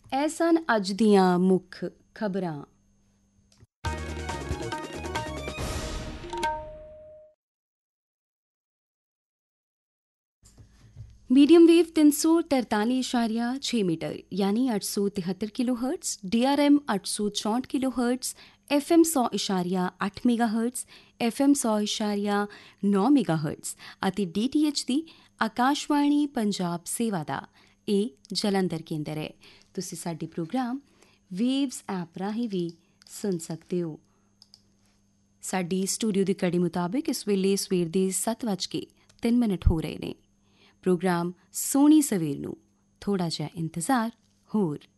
ਇਹ ਸਨ ਅੱਜ ਦੀਆਂ ਮੁੱਖ ਖਬਰਾਂ। मीडियम वेव 343.6 मीटर यानी 873 kilo hertz, DRM 864 kilo hertz, FM 100.8 mega hertz, FM 100.9 mega hertz ਅਤੇ DTH ਦੀ ਆਕਾਸ਼ਵਾਣੀ ਪੰਜਾਬ ਸੇਵਾ ਦਾ ਇਹ ਜਲੰਧਰ ਕੇਂਦਰ ਹੈ। ਤੁਸੀਂ ਸਾਡੇ ਪ੍ਰੋਗਰਾਮ ਵੇਵਜ਼ ਐਪ ਰਾਹੀਂ ਵੀ ਸੁਣ ਸਕਦੇ ਹੋ। ਸਾਡੀ ਸਟੂਡੀਓ ਦੀ ਘੜੀ ਮੁਤਾਬਿਕ ਇਸ ਵੇਲੇ ਸਵੇਰ ਦੇ 7:03 ਹੋ ਰਹੇ ਨੇ। ਪ੍ਰੋਗਰਾਮ ਸੋਹਣੀ ਸਵੇਰ ਨੂੰ ਥੋੜ੍ਹਾ ਜਿਹਾ ਇੰਤਜ਼ਾਰ ਹੋਰ।